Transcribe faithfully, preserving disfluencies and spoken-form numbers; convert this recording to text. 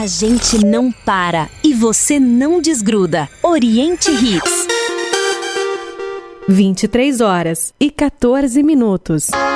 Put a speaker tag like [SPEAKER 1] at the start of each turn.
[SPEAKER 1] A gente não para e você não desgruda. Oriente Hits.
[SPEAKER 2] vinte e três horas e quatorze minutos.